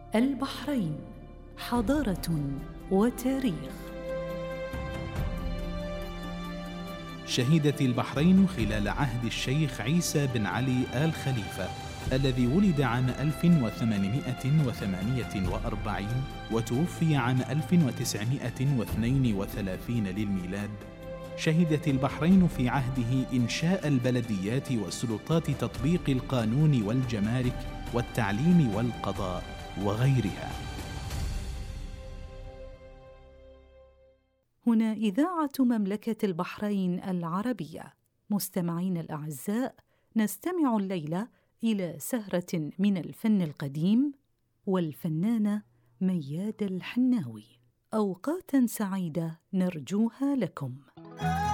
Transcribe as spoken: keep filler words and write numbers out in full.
البحرين حضارة وتاريخ. شهدت البحرين خلال عهد الشيخ عيسى بن علي آل خليفة الذي ولد عام ألف وثمانمائة وثمانية وأربعين وتوفي عام ألف وتسعمائة واثنين وثلاثين للميلاد. شهدت البحرين في عهده إنشاء البلديات وسلطات تطبيق القانون والجمارك والتعليم والقضاء وغيرها. هنا إذاعة مملكة البحرين العربية. مستمعين الأعزاء، نستمع الليلة إلى سهرة من الفن القديم والفنانة مياد الحناوي. أوقاتاً سعيدة نرجوها لكم.